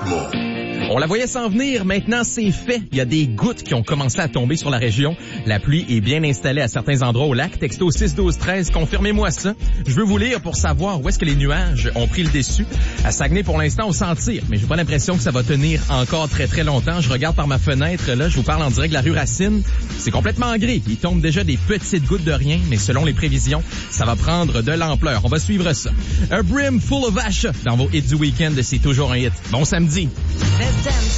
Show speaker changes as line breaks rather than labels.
On la voyait s'en venir, maintenant c'est fait. Il y a des gouttes qui ont commencé à tomber sur la région. La pluie est bien installée à certains endroits au lac. Texto 6-12-13, confirmez-moi ça. Je veux vous lire pour savoir où est-ce que les nuages ont pris le dessus. À Saguenay, pour l'instant, on s'en tire, mais j'ai pas l'impression que ça va tenir encore très très longtemps. Je regarde par ma fenêtre, là, je vous parle en direct de la rue Racine. C'est complètement gris. Il tombe déjà des petites gouttes de rien, mais selon les prévisions, ça va prendre de l'ampleur. On va suivre ça. A Brim Full of Ash dans vos hits du week-end, c'est toujours un hit. Bon samedi.
Let's dance.